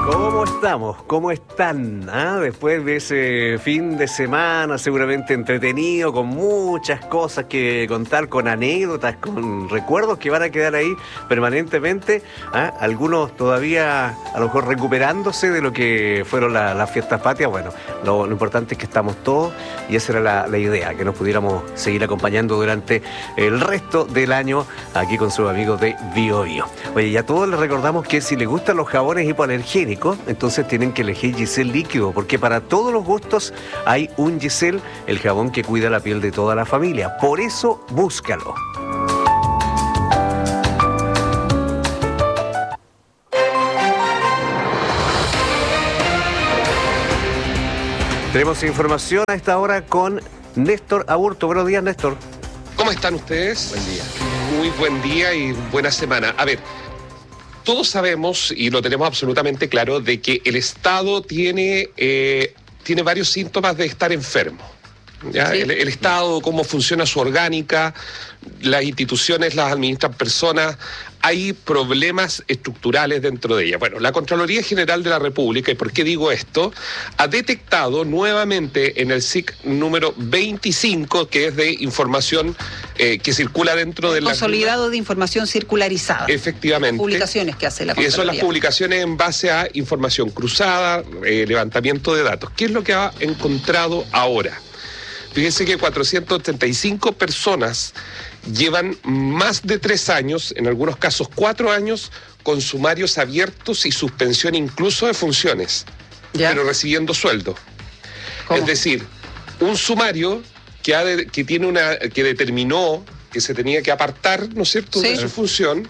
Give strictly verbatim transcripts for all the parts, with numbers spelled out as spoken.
¿Cómo estamos? ¿Cómo están? ¿Ah? Después de ese fin de semana seguramente entretenido, con muchas cosas que contar, con anécdotas, con recuerdos que van a quedar ahí permanentemente. ¿Ah? Algunos todavía a lo mejor recuperándose de lo que fueron la, las fiestas patrias. Bueno, lo, lo importante es que estamos todos y esa era la, la idea, que nos pudiéramos seguir acompañando durante el resto del año aquí con sus amigos de Bio Bio. Oye, y a todos les recordamos que si les gustan los jabones hipoalergénicos, entonces tienen que elegir Giselle líquido, porque para todos los gustos hay un Giselle, el jabón que cuida la piel de toda la familia. Por eso, búscalo. Tenemos información a esta hora con Néstor Aburto. Buenos días, Néstor. ¿Cómo están ustedes? Buen día. Muy buen día y buena semana. A ver, todos sabemos y lo tenemos absolutamente claro de que el Estado tiene, eh, tiene varios síntomas de estar enfermo. ¿Ya? Sí. El, el Estado, cómo funciona su orgánica, las instituciones las administran personas, hay problemas estructurales dentro de ellas. Bueno, la Contraloría General de la República, ¿y por qué digo esto?, ha detectado nuevamente en el S I C número veinticinco, que es de información eh, que circula dentro del consolidado de información circularizada. Efectivamente. Publicaciones que hace la Contraloría. Y son las publicaciones en base a información cruzada, eh, levantamiento de datos. ¿Qué es lo que ha encontrado ahora? Fíjense que cuatrocientas ochenta y cinco personas llevan más de tres años, en algunos casos cuatro años, con sumarios abiertos y suspensión incluso de funciones, ¿ya?, pero recibiendo sueldo. ¿Cómo? Es decir, un sumario que, ha de, que tiene una que determinó que se tenía que apartar, ¿no es cierto?, sí, de su función,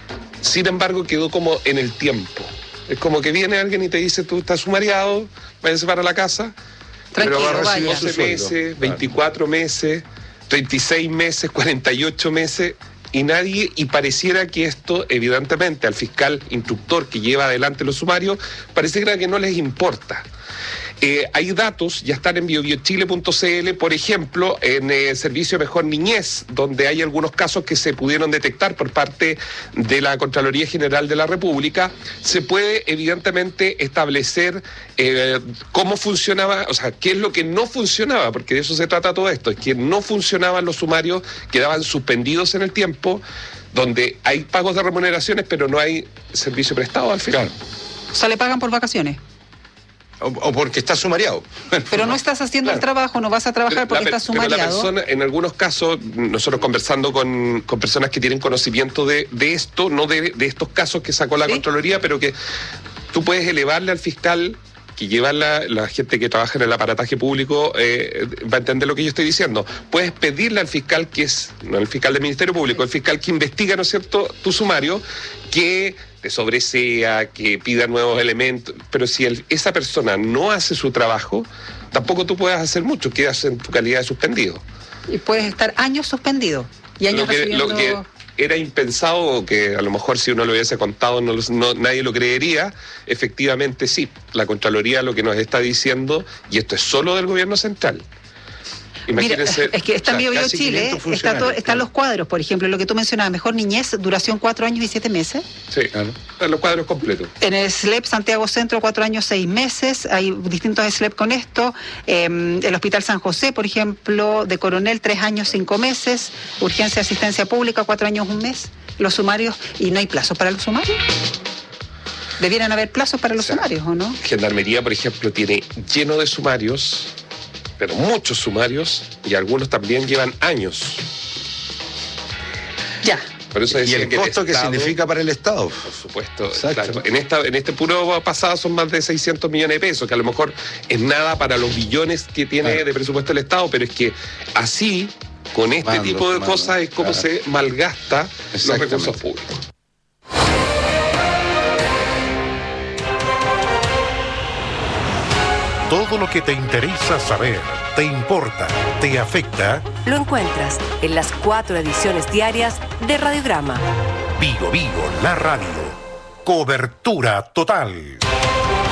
sin embargo quedó como en el tiempo. Es como que viene alguien y te dice, tú estás sumariado, váyase para la casa. Tranquilo, pero va a recibir doce vaya. meses, veinticuatro meses, treinta y seis meses, cuarenta y ocho meses, y nadie, y pareciera que esto, evidentemente, al fiscal instructor que lleva adelante los sumarios, pareciera que no les importa. Eh, hay datos, ya están en bio bio chile punto c l, por ejemplo, en el Servicio Mejor Niñez, donde hay algunos casos que se pudieron detectar por parte de la Contraloría General de la República. Se puede evidentemente establecer eh, cómo funcionaba, o sea, qué es lo que no funcionaba, porque de eso se trata todo esto, es que no funcionaban los sumarios, quedaban suspendidos en el tiempo, donde hay pagos de remuneraciones, pero no hay servicio prestado al final. Claro. O sea, le pagan por vacaciones. O, o porque estás sumariado. Pero no estás haciendo, claro, el trabajo, no vas a trabajar porque la, estás sumariado. Pero la persona, en algunos casos, nosotros conversando con, con personas que tienen conocimiento de, de esto, no de, de estos casos que sacó la ¿Sí? Contraloría, pero que tú puedes elevarle al fiscal que lleva la, la gente que trabaja en el aparataje público, eh, va a entender lo que yo estoy diciendo. Puedes pedirle al fiscal, que es, no el fiscal del Ministerio Público, el fiscal que investiga, ¿no es cierto?, tu sumario, que te sobresea, que pida nuevos elementos, pero si el, esa persona no hace su trabajo, tampoco tú puedes hacer mucho, quedas en tu calidad de suspendido. Y puedes estar años suspendido y años lo que, recibiendo... Lo que era impensado, que a lo mejor si uno lo hubiese contado no, no, nadie lo creería, efectivamente sí, la Contraloría lo que nos está diciendo, y esto es solo del gobierno central. Imagínense, mira, es que está en Bio Bio Chile, está todo, están claro. los cuadros, por ejemplo, lo que tú mencionabas, Mejor Niñez, duración cuatro años y siete meses. Sí, claro. Los cuadros completos. En el S L E P Santiago Centro, cuatro años, seis meses, hay distintos S L E P con esto. Eh, el Hospital San José, por ejemplo, de Coronel, tres años, cinco meses. Urgencia de Asistencia Pública, cuatro años, un mes. Los sumarios, y no hay plazos para los sumarios. Debieran haber plazos para los o sea, sumarios, ¿o no? Gendarmería, por ejemplo, tiene lleno de sumarios, pero muchos sumarios, y algunos también llevan años. Ya. Por eso y el que costo el que Estado, significa para el Estado. Por supuesto. Claro, en, esta, en este puro pasado son más de seiscientos millones de pesos, que a lo mejor es nada para los billones que tiene claro. de presupuesto el Estado, pero es que así, con este mando, tipo de mando, cosas, es como claro. se malgasta los recursos públicos. Todo lo que te interesa saber, te importa, te afecta, lo encuentras en las cuatro ediciones diarias de Radiograma. Bio Bio, la radio. Cobertura total.